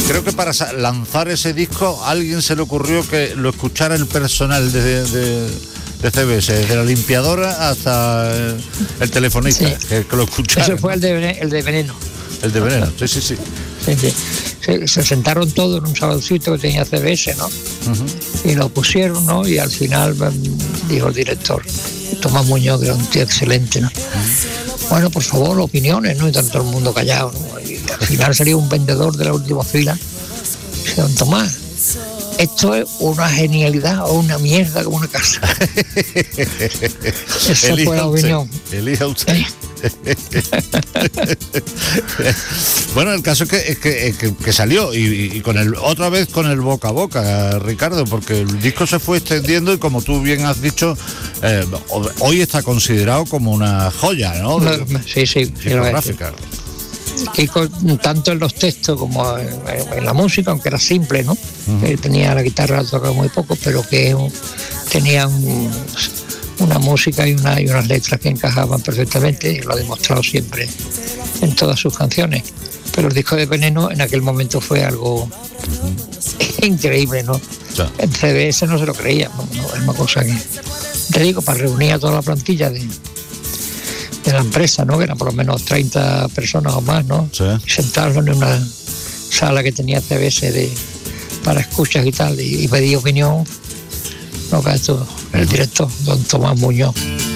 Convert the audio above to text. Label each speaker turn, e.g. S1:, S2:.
S1: creo que para lanzar ese disco a alguien se le ocurrió que lo escuchara el personal de CBS, desde la limpiadora hasta el telefonista,
S2: sí,
S1: que lo escuchara.
S2: Ese fue el de Veneno.
S1: El de Veneno, sí.
S2: Sí. Se sentaron todos en un saloncito que tenía CBS, ¿no? Uh-huh. Y lo pusieron, ¿no? Y al final dijo el director, Tomás Muñoz, que era un tío excelente, ¿no? Uh-huh. Bueno, por favor, opiniones, ¿no? Y todo el mundo callado, ¿no? Y al final salió un vendedor de la última fila. Dice, don Tomás, esto es una genialidad o una mierda como una casa. Esa fue la opinión.
S1: Elija usted. Bueno, el caso es que salió y otra vez con el boca a boca, Ricardo, porque el disco se fue extendiendo y como tú bien has dicho, hoy está considerado como una joya, ¿no?
S2: Sí,
S1: discográfica.
S2: Y tanto en los textos como en la música, aunque era simple, ¿no? Uh-huh. Tenía la guitarra, tocaba muy poco, pero que tenía una música y unas letras que encajaban perfectamente, y lo ha demostrado siempre en todas sus canciones. Pero el disco de Veneno en aquel momento fue algo increíble, ¿no? Sí. En CBS no se lo creía, ¿no? Es una cosa que, te digo, para reunir a toda la plantilla de la empresa, ¿no? Que eran por lo menos 30 personas o más, ¿no? Sí. Y sentarlos en una sala que tenía CBS para escuchas y tal, y pedir opinión, ¿no? Que esto, el director, don Tomás Muñoz.